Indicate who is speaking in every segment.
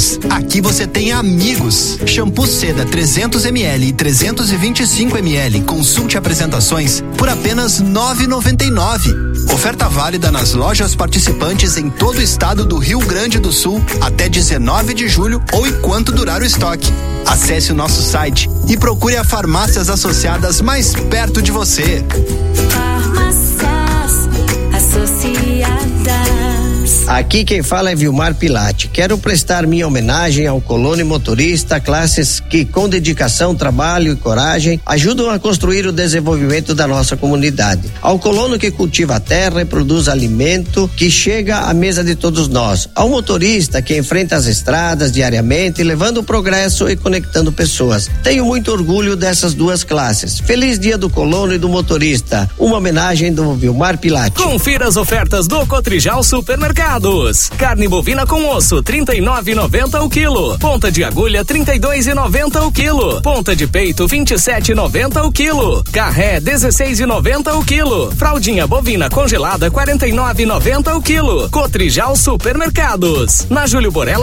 Speaker 1: Supermercados. Aqui você tem amigos. Shampoo Seda 300 ml e 325 ml. Consulte apresentações por apenas R$ 9,99. Oferta válida nas lojas participantes em todo o estado do Rio Grande do Sul até 19 de julho ou enquanto durar o estoque. Acesse o nosso site e procure a farmácias associadas mais perto de você.
Speaker 2: Farmácias Associadas.
Speaker 3: Aqui quem fala é Vilmar Pilate. Quero prestar minha homenagem ao colono e motorista, classes que com dedicação, trabalho e coragem ajudam a construir o desenvolvimento da nossa comunidade. Ao colono que cultiva a terra e produz alimento que chega à mesa de todos nós. Ao motorista que enfrenta as estradas diariamente, levando o progresso e conectando pessoas. Tenho muito orgulho dessas duas classes. Feliz Dia do Colono e do Motorista. Uma homenagem do Vilmar Pilate.
Speaker 4: Confira as ofertas do Cotrijal Supermercados. Carne bovina com osso, R$ 39,90 o quilo. Ponta de agulha, R$ 32,90 o quilo. Ponta de peito, R$ 27,90 o quilo. Carré, R$ 16,90 o quilo. Fraldinha bovina congelada, R$ 49,90 o quilo. Cotrijal Supermercados. Na Júlio Borella,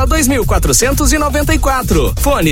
Speaker 4: 2494. Fone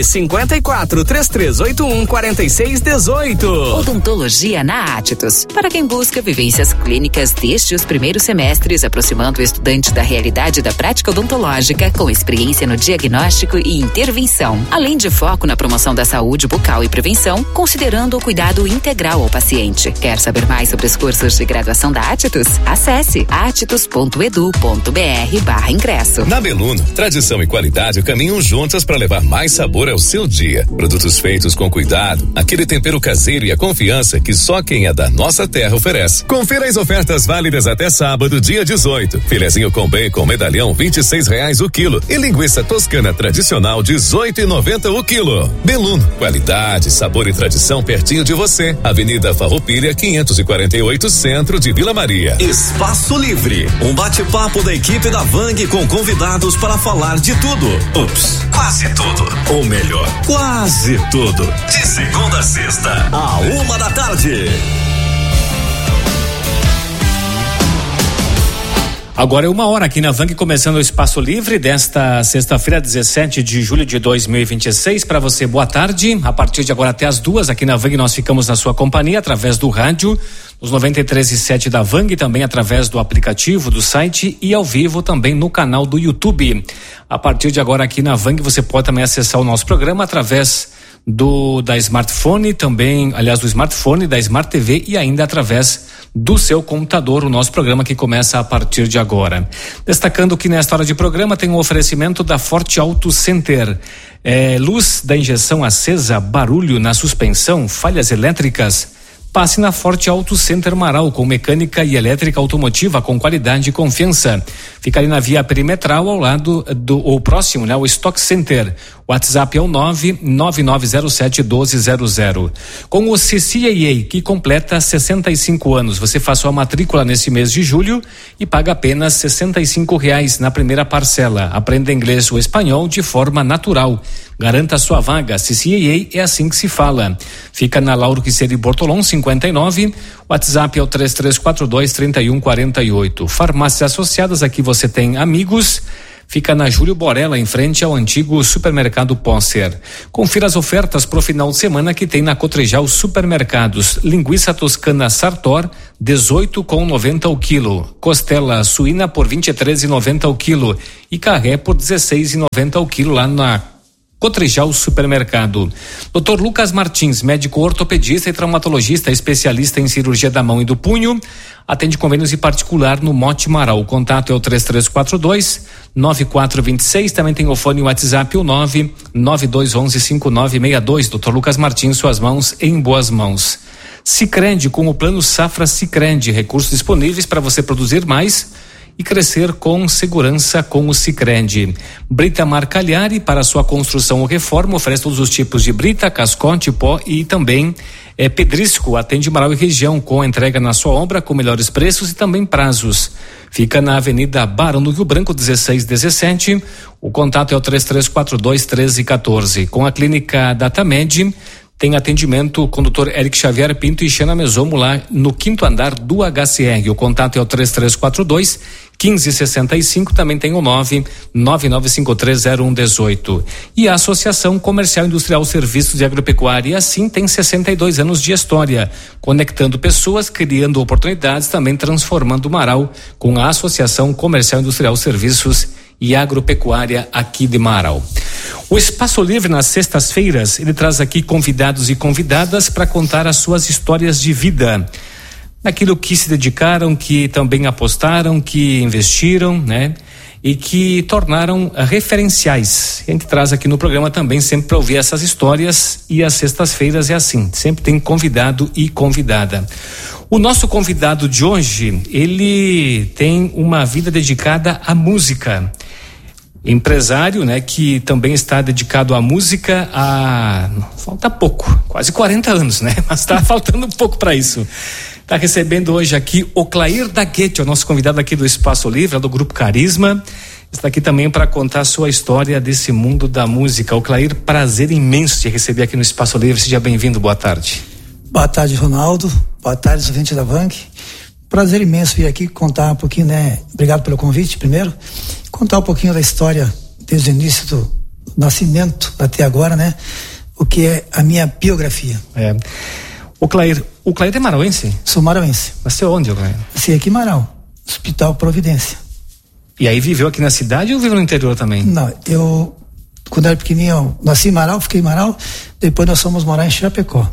Speaker 4: 54-3381-4618.
Speaker 5: Odontologia na Atitus. Para quem busca vivências clínicas desde os primeiros semestres, aproximando o estudante da realidade da prática odontológica com experiência no diagnóstico e intervenção, além de foco na promoção da saúde bucal e prevenção, considerando o cuidado integral ao paciente. Quer saber mais sobre os cursos de graduação da Atitus? Acesse atitus.edu.br/ingresso.
Speaker 6: Na Beluno, tradição e qualidade caminham juntas para levar mais sabor ao seu dia. Produtos feitos com cuidado, aquele tempero caseiro e a confiança que só quem é da nossa terra oferece. Confira as ofertas válidas até sábado, dia 18. Filezinho com bacon medalhão, R$26 o quilo. E linguiça toscana tradicional, R$18,90 o quilo. Beluno, qualidade, sabor e tradição pertinho de você. Avenida Farroupilha, 548, centro de Vila Maria.
Speaker 7: Espaço Livre, um bate-papo da equipe da Vang com convidados para falar de tudo. Ups, quase tudo. Ou melhor, quase tudo. De segunda a sexta, à 13h.
Speaker 8: Agora é 1h aqui na Vang, começando o Espaço Livre desta sexta-feira, 17 de julho de 2026. Para você, boa tarde. A partir de agora até as 2 aqui na Vang nós ficamos na sua companhia através do rádio, nos 93,7 da Vang, também através do aplicativo, do site e ao vivo também no canal do YouTube. A partir de agora aqui na Vang você pode também acessar o nosso programa através da smartphone, também, aliás, do smartphone, da Smart TV e ainda através do seu computador, o nosso programa que começa a partir de agora. Destacando que nesta hora de programa tem um oferecimento da Forte Auto Center. Luz da injeção acesa, barulho na suspensão, falhas elétricas. Passe na Forte Auto Center Marau, com mecânica e elétrica automotiva com qualidade e confiança. Fica ali na via perimetral, ao lado ou próximo, né? O Stock Center. O WhatsApp é o 99907-1200. Com o CCAA, que completa 65 anos, você faz sua matrícula nesse mês de julho e paga apenas R$65 na primeira parcela. Aprenda inglês ou espanhol de forma natural. Garanta sua vaga. CCAA é assim que se fala. Fica na Lauro Quiceri Bortolom, 59. WhatsApp é o 3342-3148. Farmácias Associadas, aqui você tem amigos. Fica na Júlio Borella, em frente ao antigo supermercado Poncer. Confira as ofertas pro final de semana que tem na Cotrijal Supermercados. Linguiça toscana Sartor, 18,90 o quilo. Costela suína por 23,90 o quilo. E carré por 16,90 o quilo lá na Cotrijal Supermercado. Dr. Lucas Martins, médico ortopedista e traumatologista, especialista em cirurgia da mão e do punho, atende convênios e particular no Monte Marau. O contato é o 3342-9426. Também tem o fone e o WhatsApp, o 99211-5962. Dr. Lucas Martins, suas mãos em boas mãos. Sicredi, com o plano Safra Sicredi, recursos disponíveis para você produzir mais e crescer com segurança com o Sicredi. Brita Marcalhari, para sua construção ou reforma, oferece todos os tipos de brita, cascote, pó e também pedrisco. Atende Marau e região, com entrega na sua obra, com melhores preços e também prazos. Fica na Avenida Barão do Rio Branco, 1617. O contato é o 3342-1314. Com a clínica Datamed, tem atendimento o condutor Eric Xavier Pinto e Xana Mesomo lá no 5º andar do HCR. O contato é o 3342 1565, também tem o 999530118. E a Associação Comercial Industrial Serviços de Agropecuária, assim, tem 62 anos de história, conectando pessoas, criando oportunidades, também transformando o Marau com a Associação Comercial Industrial Serviços e Agropecuária aqui de Marau. O Espaço Livre, nas sextas-feiras, ele traz aqui convidados e convidadas para contar as suas histórias de vida, naquilo que se dedicaram, que também apostaram, que investiram, né? E que tornaram referenciais. A gente traz aqui no programa também sempre para ouvir essas histórias, e às sextas-feiras é assim, sempre tem convidado e convidada. O nosso convidado de hoje, ele tem uma vida dedicada à música. Empresário, né, que também está dedicado à música falta pouco, quase 40 anos, né? Mas está faltando um pouco para isso. Está recebendo hoje aqui o Clair Daguete, o nosso convidado aqui do Espaço Livre, do Grupo Carisma. Está aqui também para contar a sua história desse mundo da música. O Clair, prazer imenso te receber aqui no Espaço Livre. Seja bem-vindo, boa tarde.
Speaker 2: Boa tarde, Ronaldo. Boa tarde, ouvintes da VANG. Prazer imenso vir aqui contar um pouquinho, né? Obrigado pelo convite, primeiro. Contar um pouquinho da história desde o início do nascimento até agora, né? O que é a minha biografia.
Speaker 8: O Clair é marauense?
Speaker 2: Sou marauense.
Speaker 8: Nasceu onde, Clair?
Speaker 2: Nasci aqui em Marau, Hospital Providência.
Speaker 8: E aí viveu aqui na cidade ou viveu no interior também?
Speaker 2: Não, eu, quando era pequenininho, nasci em Marau, fiquei em Marau, depois nós fomos morar em Chapecó.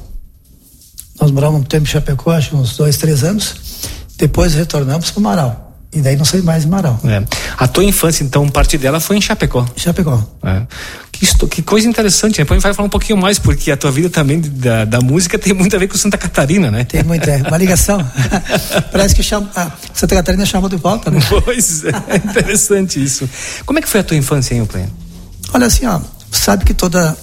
Speaker 2: Nós moramos um tempo em Chapecó, acho que uns 2-3 anos, depois retornamos para Marau. E daí não sei mais em Marau.
Speaker 8: A tua infância, então, parte dela foi em Chapecó.
Speaker 2: Chapecó.
Speaker 8: Que coisa interessante, né? Depois a gente vai falar um pouquinho mais, porque a tua vida também da música tem muito a ver com Santa Catarina, né?
Speaker 2: Tem muito, uma ligação. Parece que Santa Catarina chamou de volta, né?
Speaker 8: Pois é, interessante isso. Como é que foi a tua infância, hein, Clair?
Speaker 2: Olha assim, sabe que toda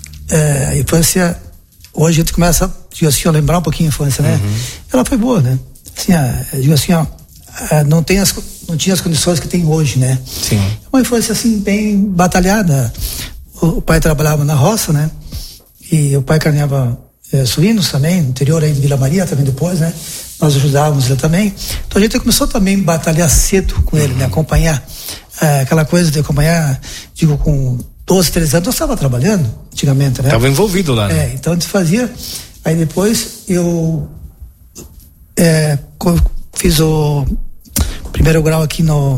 Speaker 2: infância, hoje a gente começa, digo assim, a lembrar um pouquinho a infância, né? Ela foi boa, né? Assim, digo assim, não tinha as condições que tem hoje, né?
Speaker 8: Sim.
Speaker 2: Uma infância assim bem batalhada. O pai trabalhava na roça, né? E o pai carneava suínos também, no interior aí de Vila Maria também depois, né? Nós ajudávamos ele também. Então a gente começou também a batalhar cedo com ele, né? Acompanhar, aquela coisa de acompanhar, digo, com 12, 13 anos, eu estava trabalhando antigamente, né?
Speaker 8: Estava envolvido lá, né?
Speaker 2: Então a gente fazia, aí depois eu fiz o primeiro grau aqui no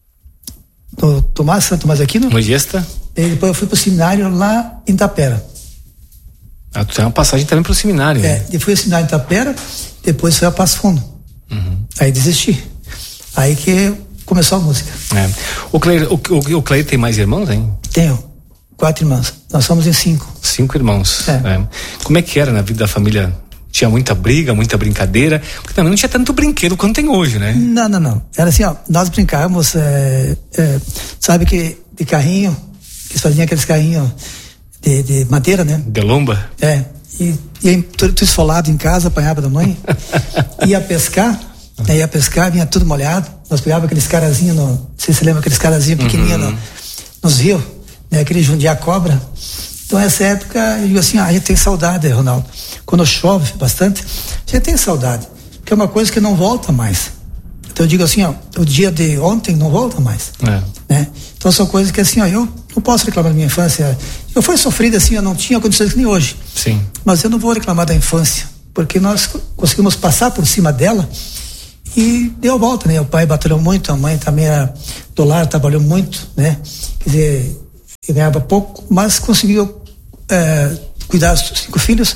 Speaker 2: Santo Tomás Aquino.
Speaker 8: No Iesta?
Speaker 2: E depois eu fui pro seminário lá em Itapera.
Speaker 8: Tu tem uma passagem também pro seminário.
Speaker 2: Eu fui ao seminário em Itapera, depois fui a Passo Fundo. Aí desisti. Aí que começou a música.
Speaker 8: O Clair tem mais irmãos, hein?
Speaker 2: Tenho 4 irmãos. Nós somos em 5.
Speaker 8: 5 irmãos. Como é que era na vida da família? Tinha muita briga, muita brincadeira, porque também não tinha tanto brinquedo quanto tem hoje, né? Não. Era assim, nós brincávamos, sabe que de carrinho, que eles faziam aqueles carrinhos de madeira, né? De lomba? E tudo esfolado em casa, apanhava da mãe. Ia pescar, vinha tudo molhado. Nós pegávamos aqueles carazinhos, não sei se você lembra, aqueles carazinhos pequenininhos nos rios, né? Aquele jundiar cobra. Então, essa época, eu digo assim, a gente tem saudade, Ronaldo. Quando chove bastante, a gente tem saudade. Porque é uma coisa que não volta mais. Então, eu digo assim, o dia de ontem não volta mais. Né? Então, são coisas que assim, eu não posso reclamar da minha infância. Eu fui sofrida assim, eu não tinha condições que nem hoje. Sim. Mas eu não vou reclamar da infância, porque nós conseguimos passar por cima dela e deu volta, né? O pai batalhou muito, a mãe também era do lar, trabalhou muito, né? Quer dizer, eu ganhava pouco, mas conseguiu cuidar dos 5 filhos.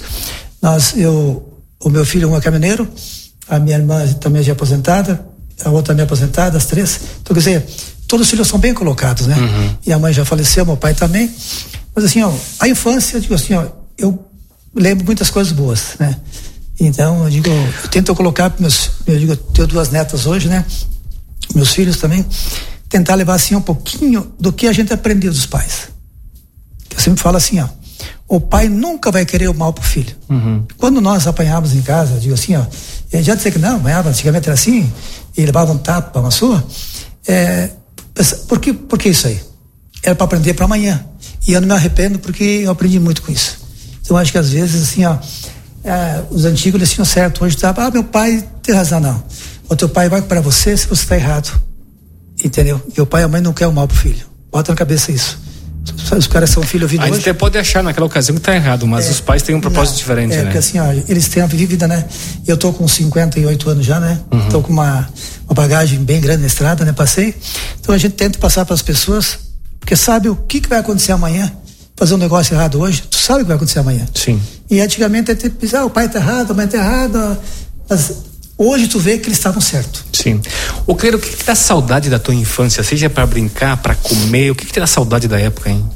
Speaker 8: O meu filho é um caminhoneiro, a minha irmã também é aposentada, a outra também é aposentada, as 3. Então, quer dizer, todos os filhos são bem colocados, né? E a mãe já faleceu, meu pai também. Mas assim, a infância, eu digo assim, eu lembro muitas coisas boas, né? Então, eu tento colocar para eu tenho 2 netas hoje, né? Meus filhos também, tentar levar assim um pouquinho do que a gente aprendeu dos pais. Eu sempre falo assim, o pai nunca vai querer o mal pro filho. Quando nós apanhávamos em casa, eu digo assim, já dizer que não, apanhava, antigamente era assim, e levava um tapa, uma surra, por que isso aí? Era para aprender para amanhã. E eu não me arrependo porque eu aprendi muito com isso. Então, acho que às vezes, assim, os antigos eles tinham certo. Hoje meu pai tem razão, não. O teu pai vai para você se você está errado.
Speaker 2: Entendeu? E o pai e a mãe não querem o mal pro filho. Bota na cabeça isso. Os caras são filhos ouvindo hoje.
Speaker 8: A gente até pode achar naquela ocasião que tá errado, mas os pais têm um propósito diferente, né?
Speaker 2: Porque assim, ó, eles têm a vida, né? Eu tô com 58 anos já, né? Tô com uma bagagem bem grande na estrada, né? Passei. Então a gente tenta passar para as pessoas, porque sabe o que vai acontecer amanhã. Fazer um negócio errado hoje, tu sabe o que vai acontecer amanhã.
Speaker 8: Sim.
Speaker 2: E antigamente a gente pensava, o pai tá errado, a mãe tá errada, mas hoje tu vê que eles estavam certos.
Speaker 8: Sim. Ô Cleiro, o que dá saudade da tua infância? Seja para brincar, para comer, o que te dá saudade da época, hein?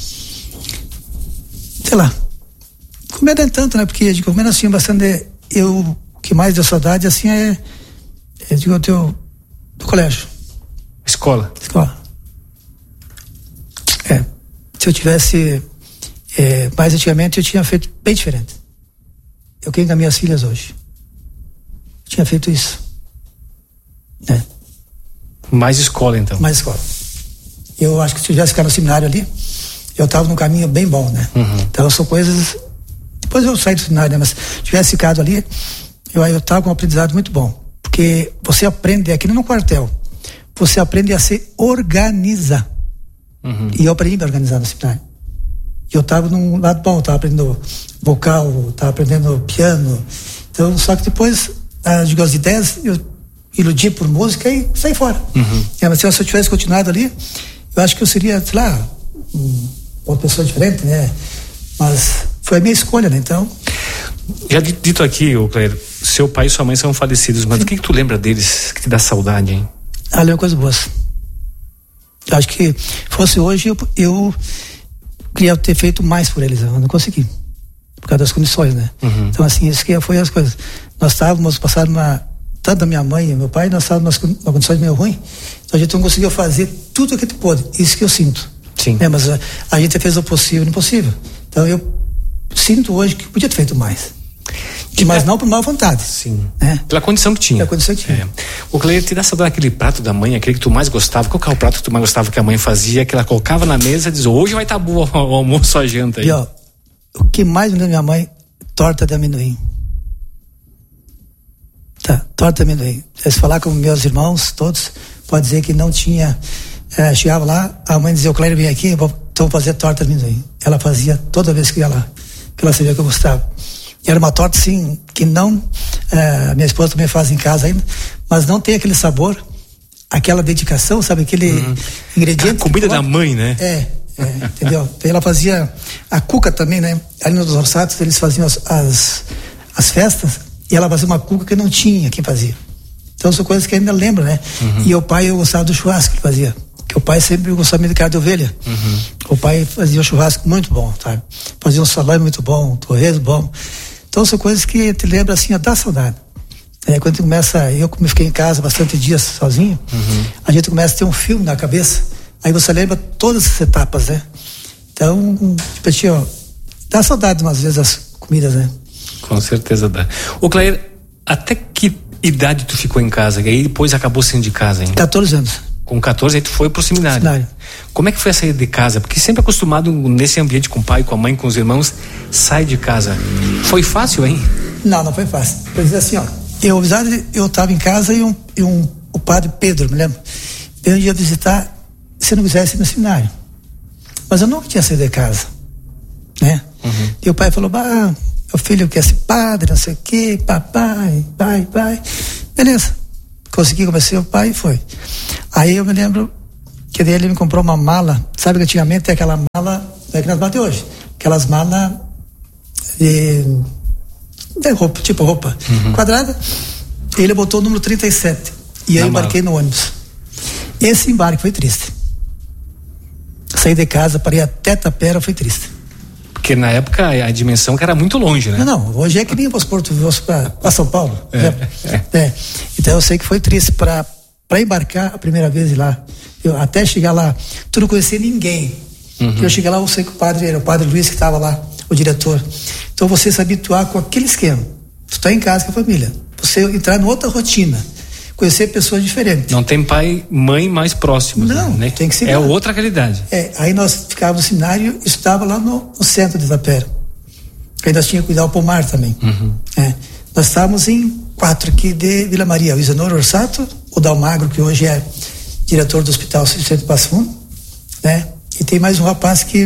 Speaker 2: Sei lá, comer nem tanto, né? Porque de comer assim bastante, o que mais deu saudade assim do colégio.
Speaker 8: Escola.
Speaker 2: Se eu tivesse mais antigamente, eu tinha feito bem diferente. Eu quero com as minhas filhas hoje. Eu tinha feito isso. Né?
Speaker 8: Mais escola, então.
Speaker 2: Mais escola. Eu acho que se eu tivesse ficado no seminário ali, eu estava num caminho bem bom, né? Então são coisas. Depois eu saí do seminário, né? Mas se tivesse ficado ali, eu estava com um aprendizado muito bom. Porque você aprende, aqui no quartel, você aprende a se organizar. E eu aprendi a me organizar no seminário. E eu estava num lado bom, estava aprendendo vocal, estava aprendendo piano. Então, só que depois, as ideias, eu iludi por música e saí fora. Mas se eu tivesse continuado ali, eu acho que eu seria, sei lá, uma pessoa diferente, né? Mas foi a minha escolha, né? Então.
Speaker 8: Já dito aqui, ô Cleiro, seu pai e sua mãe são falecidos, mas o que tu lembra deles que te dá saudade, hein?
Speaker 2: Lembro coisas boas. Eu acho que fosse hoje, eu queria ter feito mais por eles, eu não consegui. Por causa das condições, né? Então, assim, isso que foi as coisas. Nós estávamos passando tanto a minha mãe e meu pai, nós estávamos em condições meio ruins, então a gente não conseguiu fazer tudo o que pôde. Isso que eu sinto.
Speaker 8: Sim.
Speaker 2: Mas a gente fez o possível e o impossível. Então eu sinto hoje que podia ter feito mais. Mas não por má vontade.
Speaker 8: Sim.
Speaker 2: Né?
Speaker 8: Pela condição que tinha.
Speaker 2: Pela condição que tinha.
Speaker 8: O Cleiro, te dá saudade daquele prato da mãe, aquele que tu mais gostava? Qual que é o prato que tu mais gostava que a mãe fazia, que ela colocava na mesa e dizia, hoje vai estar bom o almoço, a janta aí?
Speaker 2: E ó, o que mais me lembra minha mãe, torta de amendoim. Torta de amendoim. Se falar com meus irmãos, todos, pode dizer que não tinha. Chegava lá, a mãe dizia, o Cleiro vem aqui, então vou fazer torta de amendoim. Ela fazia toda vez que ia lá, que ela sabia que eu gostava. E era uma torta, assim, que não, minha esposa também faz em casa ainda, mas não tem aquele sabor, aquela dedicação, sabe, aquele ingrediente.
Speaker 8: A comida da mãe, né?
Speaker 2: Entendeu? Então ela fazia a cuca também, né? Ali nos Rossatos eles faziam as festas, e ela fazia uma cuca que não tinha quem fazia. Então são coisas que ainda lembro, né? E o pai, eu gostava do churrasco que ele fazia. Que o pai sempre gostava de carne de ovelha. O pai fazia um churrasco muito bom, sabe? Fazia um salame muito bom, um torresmo bom. Então são coisas que te lembram assim, dá saudade. Quando começa, eu como fiquei em casa bastante dias sozinho, a gente começa a ter um filme na cabeça, aí você lembra todas as etapas, né? Então, tipo assim, ó, dá saudade umas vezes das comidas, né?
Speaker 8: Com certeza dá. Ô Cleiro, até que idade tu ficou em casa? E aí depois acabou saindo de casa, hein?
Speaker 2: 14 anos.
Speaker 8: Com 14 aí tu foi pro seminário. Como é que foi a saída de casa? Porque sempre acostumado nesse ambiente com o pai, com a mãe, com os irmãos, sai de casa. Foi fácil, hein?
Speaker 2: Não foi fácil. Por dizer assim, ó, eu estava em casa e o padre Pedro, me lembro, veio um dia visitar, se não quisesse ir no seminário. Mas eu nunca tinha saído de casa, né? E o pai falou, meu filho quer ser padre, não sei o quê, papai, pai. Beleza. Consegui, comecei o pai e foi. Aí eu me lembro que ele me comprou uma mala, sabe que antigamente tem aquela mala, não é que nós malas de hoje, aquelas malas de roupa, tipo roupa, quadrada, e ele botou o número 37, e eu embarquei no ônibus. Esse embarque foi triste. Saí de casa, parei até Tapera, foi triste.
Speaker 8: Porque na época a dimensão que era muito longe, né?
Speaker 2: Não, hoje é que nem o Porto para São Paulo. Então eu sei que foi triste para embarcar a primeira vez lá. Eu até chegar lá, tu não conhecia ninguém. Eu cheguei lá, eu sei que o padre era o padre Luiz que estava lá, o diretor. Então você se habituar com aquele esquema. Tu tá em casa com a família. Você entrar em outra rotina. Conhecer pessoas diferentes. Não
Speaker 8: tem pai, mãe mais próximos.
Speaker 2: Não,
Speaker 8: né?
Speaker 2: Tem que ser.
Speaker 8: É outra realidade.
Speaker 2: Aí nós ficávamos no seminário e estudava lá no centro de Itapera. Aí nós tínhamos que cuidar do pomar também. Nós estávamos em 4 aqui de Vila Maria. O Isanor Orsato, o Dalmagro, que hoje é diretor do Hospital Centro Passo Fundo, né? E tem mais um rapaz que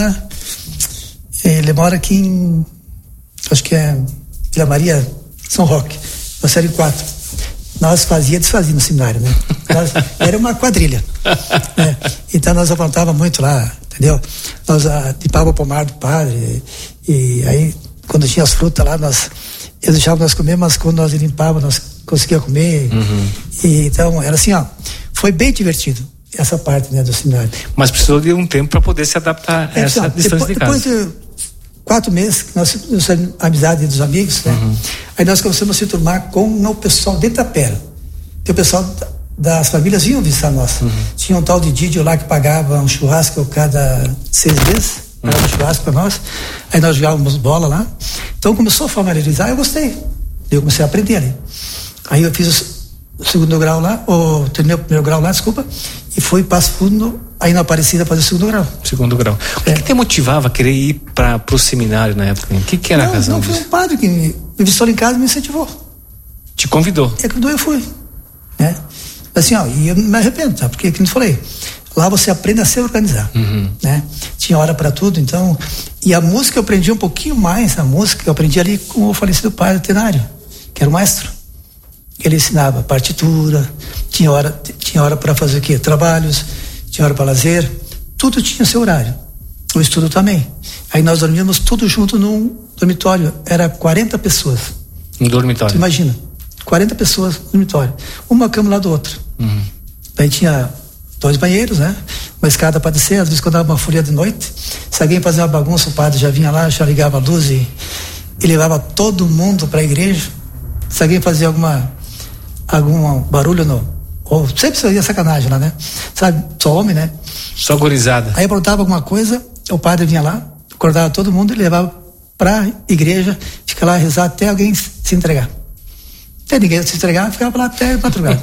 Speaker 2: ele mora aqui em, acho que é Vila Maria, São Roque, na série 4. Nós desfazia no seminário, né? Era uma quadrilha, né? Então nós aprontava muito lá, entendeu? Nós limpava o pomar do padre, e aí quando tinha as frutas lá, eles deixavam nós comer, mas quando nós limpávamos, nós conseguíamos comer. E então era assim, ó, foi bem divertido essa parte, né, do seminário.
Speaker 8: Mas precisou de um tempo para poder se adaptar a essa distância de casa.
Speaker 2: Depois de 4 meses que nós fizemos amizade dos amigos, né? Aí nós começamos a se turmar com o pessoal de Itapera. Que o pessoal das famílias vinham visitar nós. Tinha um tal de Didio lá que pagava um churrasco cada 6 meses, pagava um churrasco para nós. Aí nós jogávamos bola lá. Então começou a familiarizar, eu gostei. Eu comecei a aprender ali. Aí eu fiz o segundo grau lá, terminei o primeiro grau lá, desculpa, e fui Passo Fundo, aí na Aparecida fazer o segundo grau.
Speaker 8: Segundo grau. O que te motivava a querer ir pro seminário na época? O que era a razão disso?
Speaker 2: Não, foi um padre que me visitou em casa e me incentivou.
Speaker 8: Te convidou?
Speaker 2: Eu fui, né? Assim, ó, e eu não me arrependo, tá? Porque, como eu falei, lá você aprende a se organizar, né? Tinha hora para tudo, então, e a música eu aprendi um pouquinho mais, a música eu aprendi ali com o falecido padre Tenário, que era o maestro. Ele ensinava partitura, tinha hora para fazer o quê? Trabalhos, tinha hora para lazer, tudo tinha seu horário. O estudo também. Aí nós dormíamos tudo junto num dormitório, era 40 pessoas.
Speaker 8: Um dormitório?
Speaker 2: Tu imagina, 40 pessoas no dormitório, uma cama lá do outro. Daí tinha 2 banheiros, né? Uma escada para descer, às vezes quando dava uma folia de noite, se alguém fazia uma bagunça, o padre já vinha lá, já ligava a luz e levava todo mundo para a igreja. Se alguém fazia algum barulho ou sempre fazia sacanagem lá, né? Sabe, só homem, né?
Speaker 8: Só gurizada.
Speaker 2: Aí aprontava alguma coisa, o padre vinha lá, acordava todo mundo e levava pra igreja, fica lá rezar até alguém se entregar. Até ninguém se entregar, ficava lá até madrugada.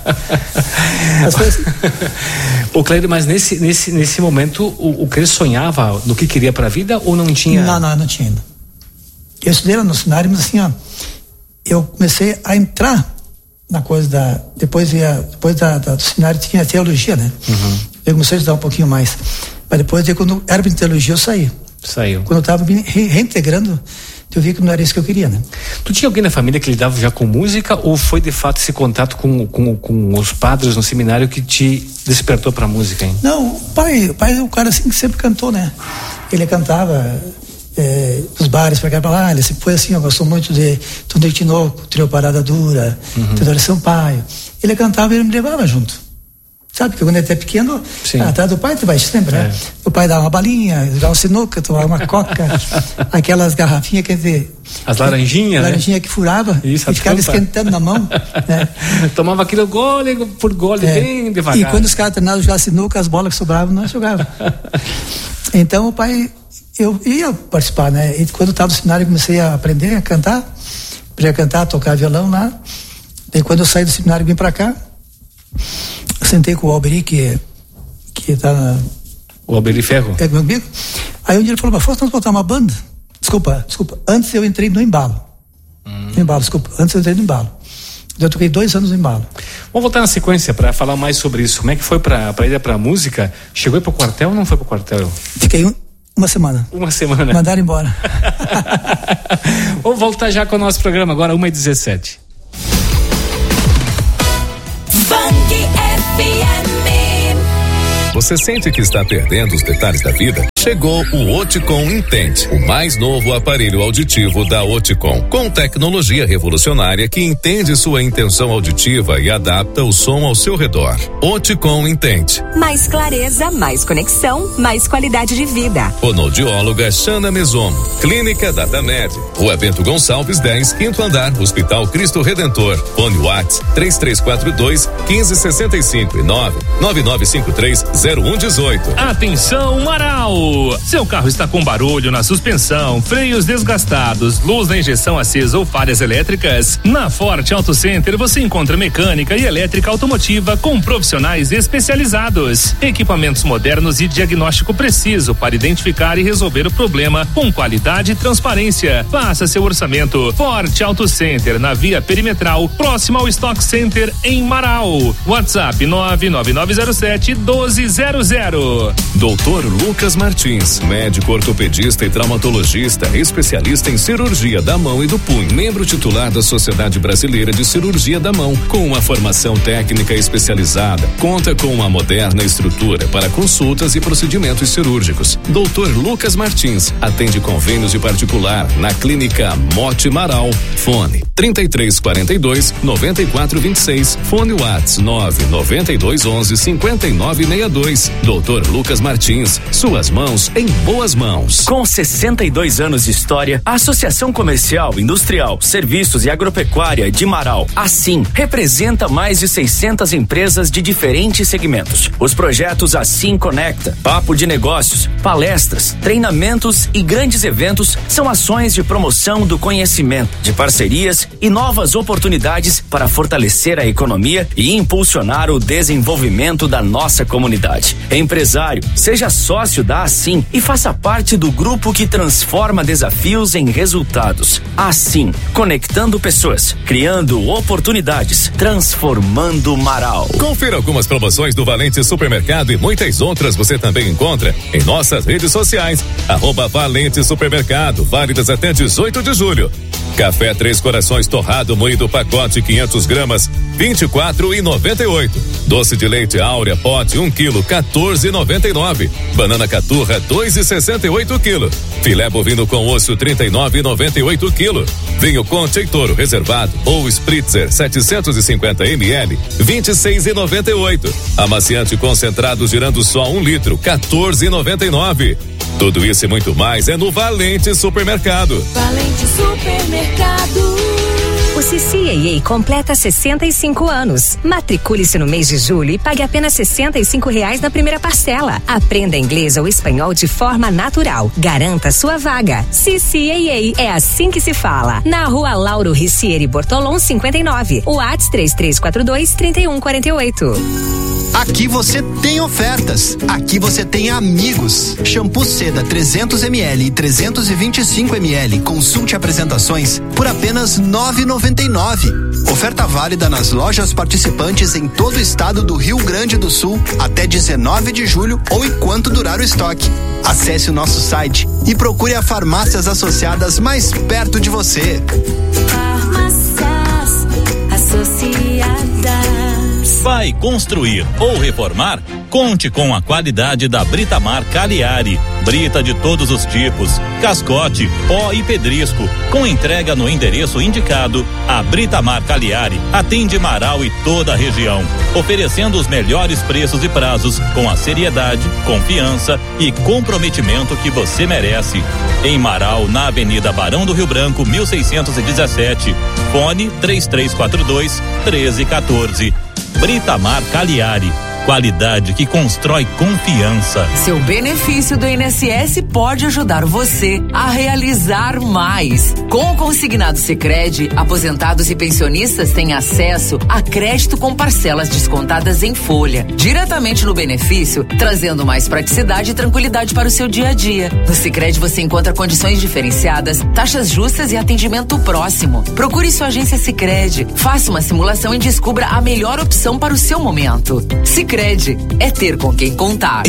Speaker 8: Assim. Ô Cleide, mas nesse momento o Cleide sonhava no que queria pra vida ou não tinha?
Speaker 2: Não tinha ainda. Eu estudei lá no seminário, mas assim, ó, eu comecei a entrar na coisa depois do seminário tinha teologia, né? Eu comecei a estudar um pouquinho mais, mas depois quando era de teologia eu saiu. Quando eu estava me reintegrando, eu vi que não era isso que eu queria, né?
Speaker 8: Tu tinha alguém na família que lidava já com música ou foi de fato esse contato com os padres no seminário que te despertou pra música, hein?
Speaker 2: Não, o pai é um cara assim que sempre cantou, né? Ele cantava nos bares pra cá e pra lá, ele sempre foi assim, eu gostou muito de Tudo Tinoco, Trio Parada Dura, Teodoro Sampaio. Ele cantava e ele me levava junto. Sabe, que quando ele é pequeno, atrás do pai, tu vai sempre, né? O pai dava uma balinha, jogava sinuca, tomava uma coca, aquelas garrafinhas, quer dizer...
Speaker 8: As laranjinhas, né?
Speaker 2: Laranjinha que furava, isso, e ficava esquentando na mão, né?
Speaker 8: Tomava aquilo gole por gole, bem devagar.
Speaker 2: E quando os caras treinavam jogar sinuca, as bolas que sobravam, nós jogávamos. Então o pai... Eu ia participar, né? E quando eu estava no seminário, eu comecei a aprender a cantar, tocar violão lá. Daí quando eu saí do seminário e vim pra cá, sentei com o Alberi, que tá
Speaker 8: o Alberi Ferro?
Speaker 2: É meu amigo. Aí um dia ele falou, mas vamos botar uma banda? Desculpa, antes eu entrei no embalo. Antes eu entrei no embalo. Eu toquei 2 anos no embalo.
Speaker 8: Vamos voltar na sequência para falar mais sobre isso. Como é que foi pra ir pra música? Chegou aí pro quartel ou não foi pro quartel?
Speaker 2: Fiquei uma semana. Mandaram embora.
Speaker 8: Vamos voltar já com o nosso programa agora, 1h17.
Speaker 6: Você sente que está perdendo os detalhes da vida? Chegou o Oticom Intente, o mais novo aparelho auditivo da Oticom, com tecnologia revolucionária que entende sua intenção auditiva e adapta o som ao seu redor. Oticom Intente.
Speaker 9: Mais clareza, mais conexão, mais qualidade de vida.
Speaker 6: Fonoaudióloga Xana Mesomo, Clínica Datamed, Rua Bento Gonçalves 10, 5º andar, Hospital Cristo Redentor. Fone Whats 3342-1565 e 99953-0118.
Speaker 10: Atenção, Marau! Auto. Seu carro está com barulho na suspensão, freios desgastados, luz na injeção acesa ou falhas elétricas? Na Forte Auto Center você encontra mecânica e elétrica automotiva com profissionais especializados, equipamentos modernos e diagnóstico preciso para identificar e resolver o problema com qualidade e transparência. Faça seu orçamento. Forte Auto Center, na Via Perimetral, próximo ao Stock Center em Marau. WhatsApp 99907-1200.
Speaker 6: Doutor Lucas Martins, médico ortopedista e traumatologista, especialista em cirurgia da mão e do punho, membro titular da Sociedade Brasileira de Cirurgia da Mão, com uma formação técnica especializada, conta com uma moderna estrutura para consultas e procedimentos cirúrgicos. Doutor Lucas Martins atende convênios de particular na Clínica Mote Marau. Fone 3342-9426. Fone WhatsApp 99211-5962. Doutor Lucas Martins, suas mãos em boas mãos.
Speaker 11: Com 62 anos de história, a Associação Comercial, Industrial, Serviços e Agropecuária de Marau, assim, representa mais de 600 empresas de diferentes segmentos. Os projetos Assim Conecta, Papo de Negócios, palestras, treinamentos e grandes eventos são ações de promoção do conhecimento, de parcerias e novas oportunidades para fortalecer a economia e impulsionar o desenvolvimento da nossa comunidade. Empresário, seja sócio da Assim e faça parte do grupo que transforma desafios em resultados. Assim, conectando pessoas, criando oportunidades, transformando Marau.
Speaker 6: Confira algumas promoções do Valente Supermercado e muitas outras você também encontra em nossas redes sociais. @Valente Supermercado, válidas até 18 de julho. Café Três Corações torrado moído pacote 500 gramas, 24,98. Doce de leite Áurea pote 1 quilo, 14,99. Banana caturra 2,68 quilo. Filé bovino com osso 39,98 quilo. Vinho Conte e Toro reservado ou Spritzer 750 ml, 26,98. Amaciante concentrado girando só 1 litro, 14,99. Tudo isso e muito mais é no Valente Supermercado.
Speaker 9: Valente Supermercado.
Speaker 12: O CCAA completa 65 anos. Matricule-se no mês de julho e pague apenas R$65 na primeira parcela. Aprenda inglês ou espanhol de forma natural. Garanta sua vaga. CCAA, é assim que se fala. Na Rua Lauro Ricieri Bortolom 59. WhatsApp 3342-3148.
Speaker 1: Aqui você tem ofertas. Aqui você tem amigos. Shampoo Seda 300 ml e 325 ml. Consulte apresentações por apenas R$9,99. Oferta válida nas lojas participantes em todo o estado do Rio Grande do Sul até 19 de julho ou enquanto durar o estoque. Acesse o nosso site e procure a farmácias associadas mais perto de você.
Speaker 9: Farmácias Associadas.
Speaker 13: Vai construir ou reformar? Conte com a qualidade da Britamar Cagliari. Brita de todos os tipos, cascote, pó e pedrisco. Com entrega no endereço indicado, a Britamar Cagliari atende Marau e toda a região, oferecendo os melhores preços e prazos com a seriedade, confiança e comprometimento que você merece. Em Marau, na Avenida Barão do Rio Branco, 1617. Fone 3342-1314. Britamar Cagliari. Qualidade que constrói confiança.
Speaker 14: Seu benefício do INSS pode ajudar você a realizar mais. Com o consignado Sicredi, aposentados e pensionistas têm acesso a crédito com parcelas descontadas em folha, diretamente no benefício, trazendo mais praticidade e tranquilidade para o seu dia a dia. No Sicredi você encontra condições diferenciadas, taxas justas e atendimento próximo. Procure sua agência Sicredi, faça uma simulação e descubra a melhor opção para o seu momento. Sicredi é ter com quem contar.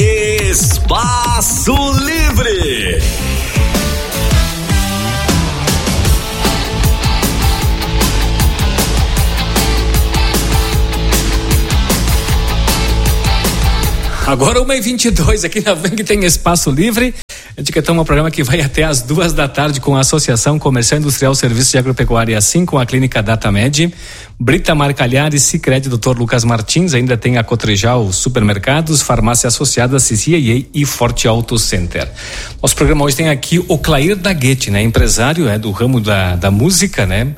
Speaker 7: Espaço Livre.
Speaker 8: Agora 1h22 aqui na Vang tem Espaço Livre. Etiquetamos um programa que vai até às 2 da tarde com a Associação Comercial Industrial Serviços de Agropecuária, assim com a Clínica Datamed, Britamar Cagliari, Sicredi, Dr. Lucas Martins, ainda tem a Cotrijal Supermercados, Farmácia Associada, CCAA e Forte Auto Center. Nosso programa hoje tem aqui o Clair Daguete, né? Empresário, do ramo da música, né?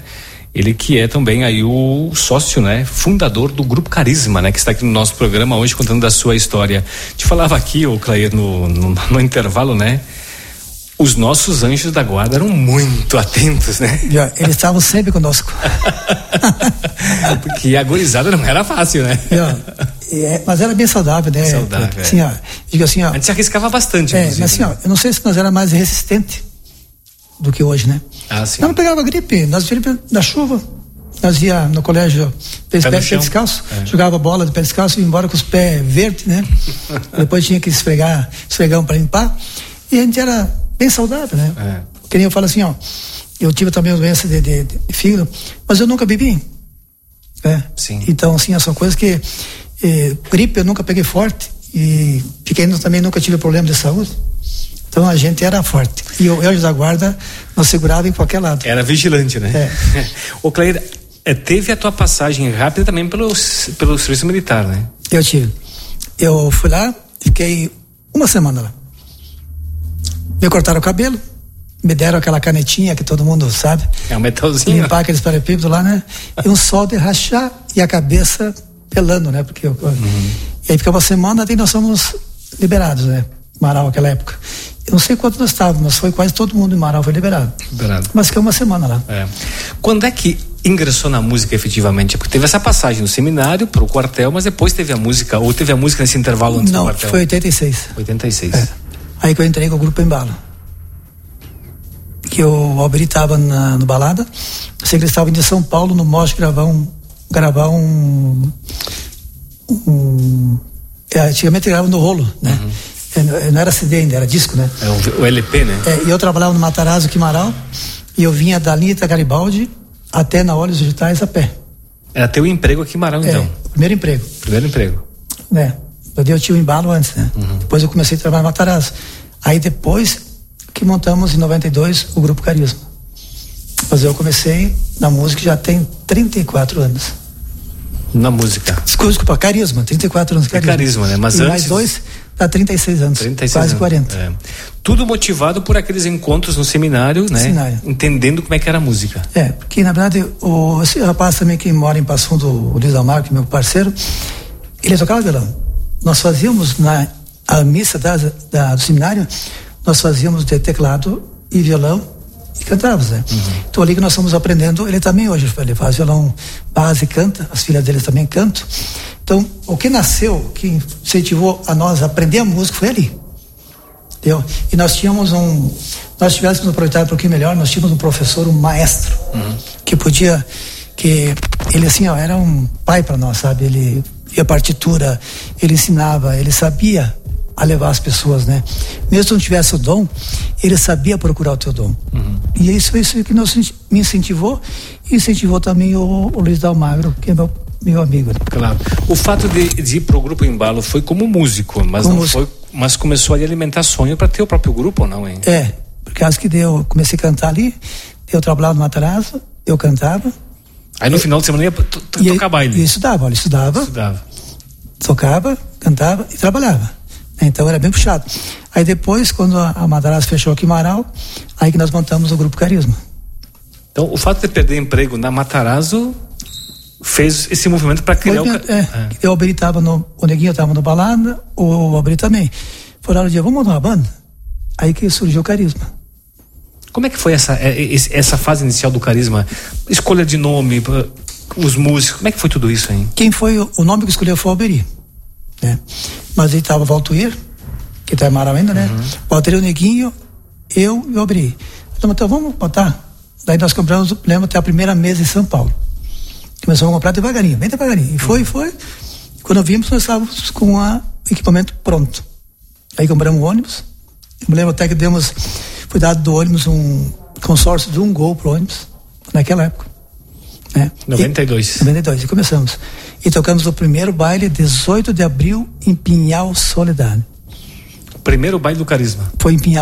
Speaker 8: Ele que é também aí o sócio, né, fundador do Grupo Carisma, né, que está aqui no nosso programa hoje contando da sua história. Te falava aqui, ô Clair, no intervalo, né, os nossos anjos da guarda eram muito atentos, né?
Speaker 2: Eles estavam sempre conosco.
Speaker 8: Porque a gurizada não era fácil, né?
Speaker 2: Mas era bem saudável, né?
Speaker 8: Saudável,
Speaker 2: assim, digo assim,
Speaker 8: a gente se arriscava bastante.
Speaker 2: Mas assim, eu não sei se nós era mais resistente do que hoje, né?
Speaker 8: Sim.
Speaker 2: Nós não pegava gripe, nós víamos da chuva, nós ia no colégio pé descalço, jogava bola de pé descalço e ia embora com os pés verdes, né? Depois tinha que esfregar para limpar, e a gente era bem saudável, né? Que nem eu falo assim, eu tive também doença de fígado, mas eu nunca bebi, né?
Speaker 8: Sim.
Speaker 2: Então, assim, são coisas que gripe eu nunca peguei forte, e pequeno também nunca tive problema de saúde. Então a gente era forte. E o anjo da guarda nos segurava em qualquer lado.
Speaker 8: Era vigilante, né? Ô Clair, teve a tua passagem rápida também pelo serviço militar, né?
Speaker 2: Eu tive. Eu fui lá, fiquei uma semana lá. Me cortaram o cabelo, me deram aquela canetinha que todo mundo sabe.
Speaker 8: É um metalzinho.
Speaker 2: Limpar aqueles paralelepípedos lá, né? E um sol de rachar e a cabeça pelando, né? Porque E aí ficava uma semana, daí nós fomos liberados, né? Marau, naquela época. Eu não sei quanto nós estávamos, mas foi quase todo mundo em Marau foi liberado. Mas ficou uma semana lá.
Speaker 8: Quando é que ingressou na música efetivamente? Porque teve essa passagem no seminário pro quartel, mas depois teve a música, ou teve a música nesse intervalo antes do quartel?
Speaker 2: Não, foi 86.
Speaker 8: 86.
Speaker 2: Aí que eu entrei com o Grupo Embalo. Que o Alberi estava no Balada, eu sei que eles estavam de São Paulo, no Moche, gravar um antigamente gravava no rolo, né? Não era CD ainda, era disco, né?
Speaker 8: O LP, né?
Speaker 2: E eu trabalhava no Matarazzo, Quimarau, e eu vinha da linha Garibaldi até na Óleos Vegetais a pé.
Speaker 8: Era teu emprego aqui em Marau, então?
Speaker 2: Primeiro emprego. Eu tinha o embalo antes, né? Depois eu comecei a trabalhar no Matarazzo. Aí depois que montamos em 92 o Grupo Carisma. Mas eu comecei na música já tem 34 anos.
Speaker 8: Na música?
Speaker 2: Desculpa, Carisma, 34 anos.
Speaker 8: Carisma, né? Mas
Speaker 2: e
Speaker 8: antes...
Speaker 2: mais 2, dá 36 anos. 36 quase
Speaker 8: anos.
Speaker 2: 40.
Speaker 8: Tudo motivado por aqueles encontros no seminário, né?
Speaker 2: Seminário.
Speaker 8: Entendendo como é que era a música.
Speaker 2: Porque na verdade, esse rapaz também que mora em Passo Fundo, o Luiz Almar, que é meu parceiro, ele tocava violão. Nós fazíamos a missa do seminário, nós fazíamos de teclado e violão e cantávamos, né? Então ali que nós estamos aprendendo, ele também hoje, ele faz violão base e canta, as filhas dele também cantam. Então, o que nasceu, que incentivou a nós a aprender a música foi ali. Entendeu? E nós tivéssemos aproveitado um pouquinho melhor, nós tínhamos um professor, um maestro, que ele assim, era um pai para nós, sabe? Ele via partitura, ele ensinava, ele sabia a levar as pessoas, né? Mesmo que não tivesse o dom, ele sabia procurar o teu dom. E isso que me incentivou, e incentivou também o Luiz Dalmagro, que é meu amigo.
Speaker 8: Claro. O fato de ir pro Grupo Embalo foi como músico, mas começou a alimentar sonho para ter o próprio grupo ou não, hein?
Speaker 2: Porque acho que eu comecei a cantar ali, eu trabalhava no Matarazzo, eu cantava.
Speaker 8: Aí no final de semana ia tocar baile.
Speaker 2: E estudava. Tocava, cantava e trabalhava. Então era bem puxado. Aí depois, quando a Matarazzo fechou aqui em Marau, aí que nós montamos o Grupo Carisma.
Speaker 8: Então o fato de perder emprego na Matarazzo fez esse movimento para criar
Speaker 2: o Alberi o Neguinho estava no Balada, o Alberi também. Falaram um dia, vamos montar uma banda? Aí que surgiu o Carisma.
Speaker 8: Como é que foi essa fase inicial do Carisma? Escolha de nome, os músicos, como é que foi tudo isso aí?
Speaker 2: Quem foi o nome que escolheu foi o Alberi, né? Mas aí estava o Valtuir, que está em Marau ainda, né? O Valtuir, o Neguinho, eu e o Alberi. Então vamos botar. Daí nós compramos, lembro, até a primeira mesa em São Paulo. Começamos a comprar devagarinho, bem devagarinho. E foi. Quando vimos, nós estávamos com o equipamento pronto. Aí compramos um ônibus. Eu me lembro até que foi dado do ônibus um consórcio de 1 gol pro ônibus, naquela época. Né?
Speaker 8: 92.
Speaker 2: E começamos. E tocamos o primeiro baile, 18 de abril, em Pinhal Soledade.
Speaker 8: O primeiro baile do Carisma?
Speaker 2: Foi em Pinhal.